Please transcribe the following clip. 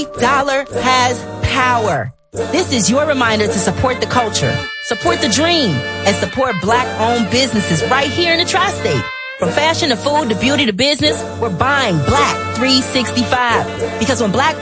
dollar has power. This is your reminder to support the culture, support the dream, and support Black-owned businesses right here in the Tri-State. From fashion to food to beauty to business, we're buying Black 365. Because when Black